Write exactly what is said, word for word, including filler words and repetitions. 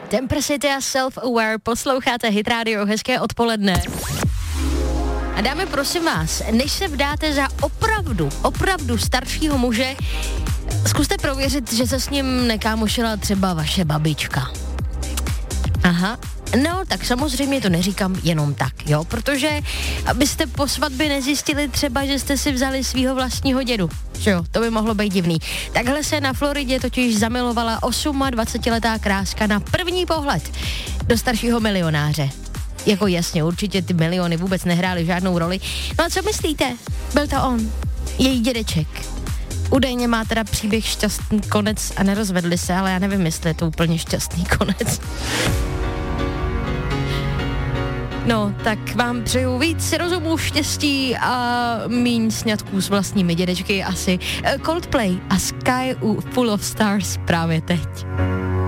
Temper City a Self-Aware, posloucháte Hit Radio, hezké odpoledne. A dámy, prosím vás, než se vdáte za opravdu, opravdu staršího muže, zkuste prověřit, že se s ním nekámošila třeba vaše babička. Aha. No, tak samozřejmě to neříkám jenom tak, jo, protože abyste po svatbě nezjistili třeba, že jste si vzali svýho vlastního dědu, že jo, to by mohlo být divný. Takhle se na Floridě totiž zamilovala dvacetiosmiletá kráska na první pohled do staršího milionáře. Jako jasně, určitě ty miliony vůbec nehrály žádnou roli. No a co myslíte? Byl to on, její dědeček. Údajně má teda příběh šťastný konec a nerozvedli se, ale já nevím, jestli je to úplně šťastný konec. No, tak vám přeju víc rozumu, štěstí a míň sňatků s vlastními dědečky asi. Coldplay a Sky Full of Stars právě teď.